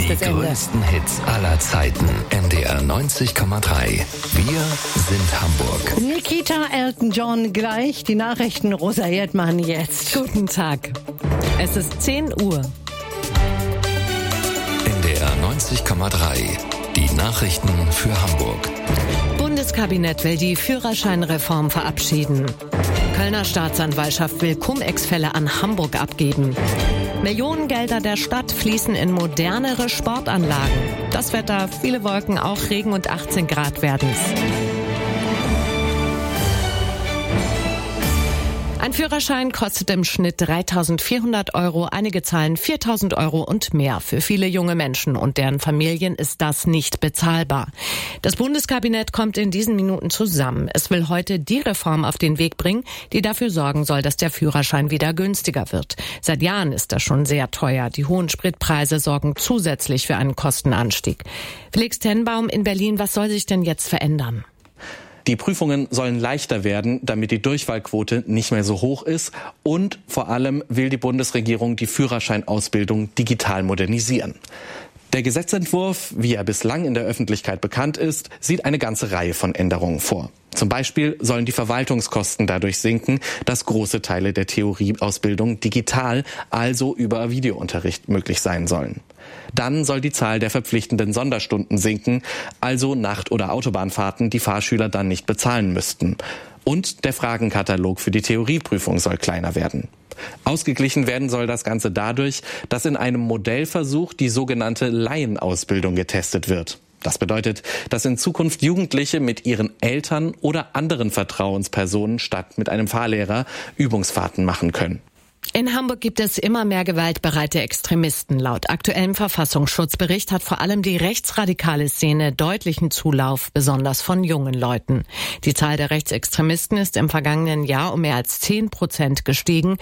Die größten Hits aller Zeiten. NDR 90,3. Wir sind Hamburg. Nikita, Elton John gleich. Die Nachrichten Rosa Erdmann jetzt. Guten Tag. Es ist 10 Uhr. NDR 90,3. Die Nachrichten für Hamburg. Bundeskabinett will die Führerscheinreform verabschieden. Kölner Staatsanwaltschaft will Cum-Ex-Fälle an Hamburg abgeben. Millionengelder der Stadt fließen in modernere Sportanlagen. Das Wetter, viele Wolken, auch Regen und 18 Grad werden's. Ein Führerschein kostet im Schnitt 3.400 €, einige zahlen 4.000 € und mehr. Für viele junge Menschen und deren Familien ist das nicht bezahlbar. Das Bundeskabinett kommt in diesen Minuten zusammen. Es will heute die Reform auf den Weg bringen, die dafür sorgen soll, dass der Führerschein wieder günstiger wird. Seit Jahren ist das schon sehr teuer. Die hohen Spritpreise sorgen zusätzlich für einen Kostenanstieg. Felix Tenbaum in Berlin, was soll sich denn jetzt verändern? Die Prüfungen sollen leichter werden, damit die Durchfallquote nicht mehr so hoch ist. Und vor allem will die Bundesregierung die Führerscheinausbildung digital modernisieren. Der Gesetzentwurf, wie er bislang in der Öffentlichkeit bekannt ist, sieht eine ganze Reihe von Änderungen vor. Zum Beispiel sollen die Verwaltungskosten dadurch sinken, dass große Teile der Theorieausbildung digital, also über Videounterricht, möglich sein sollen. Dann soll die Zahl der verpflichtenden Sonderstunden sinken, also Nacht- oder Autobahnfahrten, die Fahrschüler dann nicht bezahlen müssten. Und der Fragenkatalog für die Theorieprüfung soll kleiner werden. Ausgeglichen werden soll das Ganze dadurch, dass in einem Modellversuch die sogenannte Laienausbildung getestet wird. Das bedeutet, dass in Zukunft Jugendliche mit ihren Eltern oder anderen Vertrauenspersonen statt mit einem Fahrlehrer Übungsfahrten machen können. In Hamburg gibt es immer mehr gewaltbereite Extremisten. Laut aktuellem Verfassungsschutzbericht hat vor allem die rechtsradikale Szene deutlichen Zulauf, besonders von jungen Leuten. Die Zahl der Rechtsextremisten ist im vergangenen Jahr um mehr als 10% gestiegen.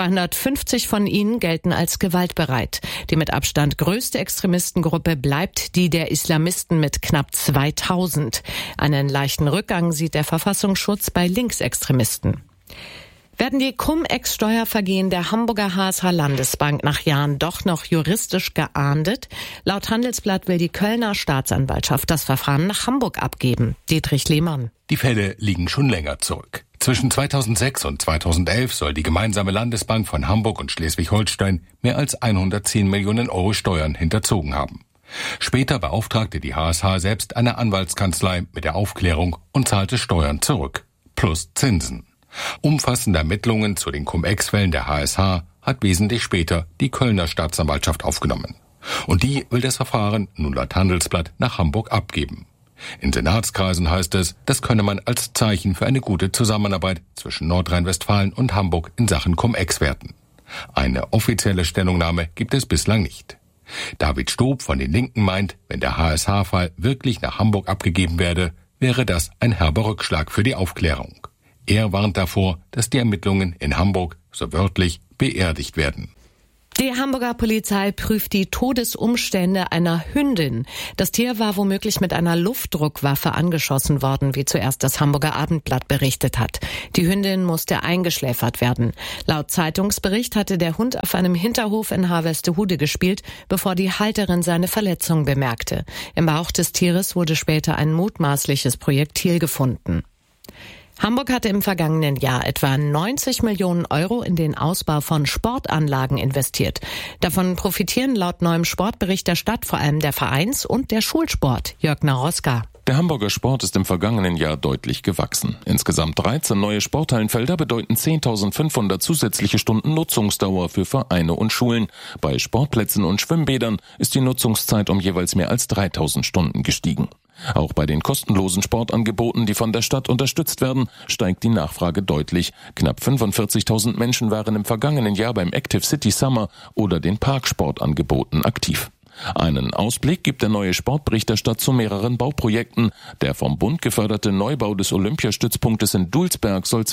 250 von ihnen gelten als gewaltbereit. Die mit Abstand größte Extremistengruppe bleibt die der Islamisten mit knapp 2000. Einen leichten Rückgang sieht der Verfassungsschutz bei Linksextremisten. Werden die Cum-Ex-Steuervergehen der Hamburger HSH-Landesbank nach Jahren doch noch juristisch geahndet? Laut Handelsblatt will die Kölner Staatsanwaltschaft das Verfahren nach Hamburg abgeben. Dietrich Lehmann. Die Fälle liegen schon länger zurück. Zwischen 2006 und 2011 soll die gemeinsame Landesbank von Hamburg und Schleswig-Holstein mehr als 110 Millionen € Steuern hinterzogen haben. Später beauftragte die HSH selbst eine Anwaltskanzlei mit der Aufklärung und zahlte Steuern zurück. Plus Zinsen. Umfassende Ermittlungen zu den Cum-Ex-Fällen der HSH hat wesentlich später die Kölner Staatsanwaltschaft aufgenommen. Und die will das Verfahren nun laut Handelsblatt nach Hamburg abgeben. In Senatskreisen heißt es, das könne man als Zeichen für eine gute Zusammenarbeit zwischen Nordrhein-Westfalen und Hamburg in Sachen Cum-Ex werten. Eine offizielle Stellungnahme gibt es bislang nicht. David Stob von den Linken meint, wenn der HSH-Fall wirklich nach Hamburg abgegeben werde, wäre das ein herber Rückschlag für die Aufklärung. Er warnt davor, dass die Ermittlungen in Hamburg, so wörtlich, beerdigt werden. Die Hamburger Polizei prüft die Todesumstände einer Hündin. Das Tier war womöglich mit einer Luftdruckwaffe angeschossen worden, wie zuerst das Hamburger Abendblatt berichtet hat. Die Hündin musste eingeschläfert werden. Laut Zeitungsbericht hatte der Hund auf einem Hinterhof in Harvestehude gespielt, bevor die Halterin seine Verletzung bemerkte. Im Bauch des Tieres wurde später ein mutmaßliches Projektil gefunden. Hamburg hatte im vergangenen Jahr etwa 90 Millionen € in den Ausbau von Sportanlagen investiert. Davon profitieren laut neuem Sportbericht der Stadt vor allem der Vereins- und der Schulsport. Jörg Naroska. Der Hamburger Sport ist im vergangenen Jahr deutlich gewachsen. Insgesamt 13 neue Sporthallenfelder bedeuten 10.500 zusätzliche Stunden Nutzungsdauer für Vereine und Schulen. Bei Sportplätzen und Schwimmbädern ist die Nutzungszeit um jeweils mehr als 3.000 Stunden gestiegen. Auch bei den kostenlosen Sportangeboten, die von der Stadt unterstützt werden, steigt die Nachfrage deutlich. Knapp 45.000 Menschen waren im vergangenen Jahr beim Active City Summer oder den Parksportangeboten aktiv. Einen Ausblick gibt der neue Sportbericht der Stadt zu mehreren Bauprojekten. Der vom Bund geförderte Neubau des Olympiastützpunktes in Dulsberg soll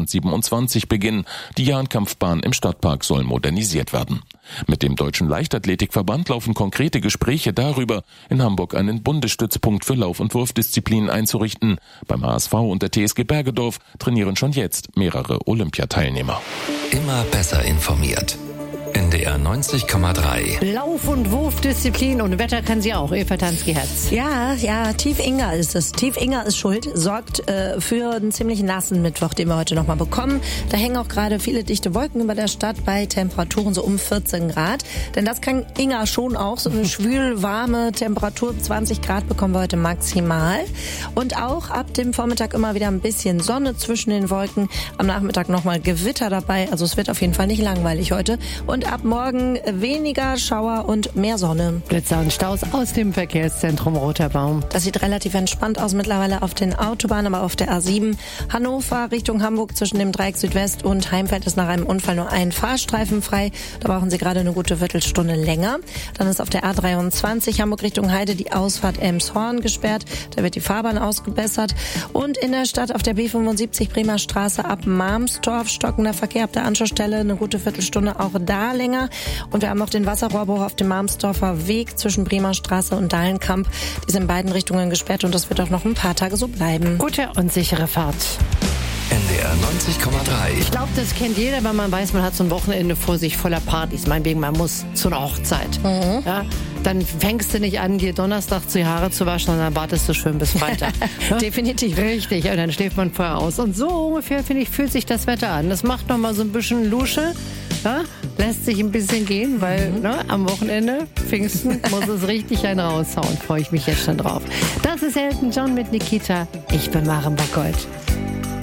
2027 beginnen. Die Jahnkampfbahn im Stadtpark soll modernisiert werden. Mit dem Deutschen Leichtathletikverband laufen konkrete Gespräche darüber, in Hamburg einen Bundesstützpunkt für Lauf- und Wurfdisziplinen einzurichten. Beim HSV und der TSG Bergedorf trainieren schon jetzt mehrere Olympiateilnehmer. Immer besser informiert. NDR 90,3. Lauf- und Wurfdisziplin und Wetter kann sie auch. Eva Tansky-Herz. Ja, Tief-Inger ist es. Tief-Inger ist schuld, sorgt für einen ziemlich nassen Mittwoch, den wir heute nochmal bekommen. Da hängen auch gerade viele dichte Wolken über der Stadt bei Temperaturen so um 14 Grad. Denn das kann Inger schon auch. So eine schwül warme Temperatur, 20 Grad bekommen wir heute maximal. Und auch ab dem Vormittag immer wieder ein bisschen Sonne zwischen den Wolken. Am Nachmittag nochmal Gewitter dabei. Also es wird auf jeden Fall nicht langweilig heute. Und ab morgen weniger Schauer und mehr Sonne. Blitzer und Staus aus dem Verkehrszentrum Roter Baum. Das sieht relativ entspannt aus mittlerweile auf den Autobahnen, aber auf der A7 Hannover Richtung Hamburg zwischen dem Dreieck Südwest und Heimfeld ist nach einem Unfall nur ein Fahrstreifen frei. Da brauchen Sie gerade eine gute Viertelstunde länger. Dann ist auf der A23 Hamburg Richtung Heide die Ausfahrt Elmshorn gesperrt. Da wird die Fahrbahn ausgebessert. Und in der Stadt auf der B75 Bremer Straße ab Marmstorf stockender Verkehr ab der Anschlussstelle eine gute Viertelstunde, auch da länger. Und wir haben noch den Wasserrohrbruch auf dem Marmsdorfer Weg zwischen Bremer Straße und Dahlenkamp. Die sind in beiden Richtungen gesperrt und das wird auch noch ein paar Tage so bleiben. Gute und sichere Fahrt. NDR 90,3. Ich glaube, das kennt jeder, wenn man weiß, man hat so ein Wochenende vor sich voller Partys. Meinetwegen, man muss zu einer Hochzeit. Ja? Dann fängst du nicht an, dir Donnerstag die Haare zu waschen, sondern wartest du schön bis Freitag. Definitiv. Richtig, und dann schläft man vorher aus. Und so ungefähr, finde ich, fühlt sich das Wetter an. Das macht noch mal so ein bisschen Lusche. Ja? Lässt sich ein bisschen gehen, weil am Wochenende, Pfingsten, muss es richtig einen raushauen. Freue ich mich jetzt schon drauf. Das ist Elton John mit Nikita. Ich bin Maren Backgold.